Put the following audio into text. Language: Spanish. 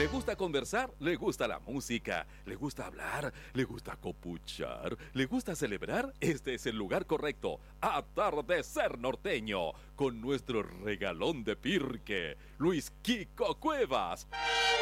¿Le gusta conversar? ¿Le gusta la música? ¿Le gusta hablar? ¿Le gusta copuchar? ¿Le gusta celebrar? Este es el lugar correcto. Atardecer Norteño, con nuestro regalón de Pirque, Luis Quico Cuevas.